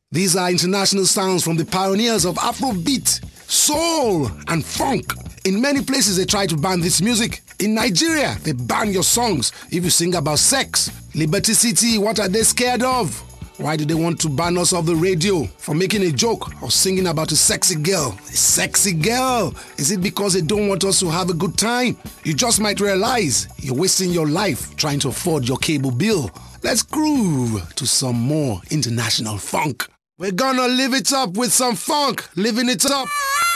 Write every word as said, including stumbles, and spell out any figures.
These are international sounds from the pioneers of Afrobeat, soul, and funk. In many places, they try to ban this music. In Nigeria, they ban your songs if you sing about sex. Liberty City, what are they scared of? Why do they want to ban us off the radio for making a joke or singing about a sexy girl? A sexy girl? Is it because they don't want us to have a good time? You just might realize you're wasting your life trying to afford your cable bill. Let's groove to some more international funk. We're gonna live it up with some funk, living it up.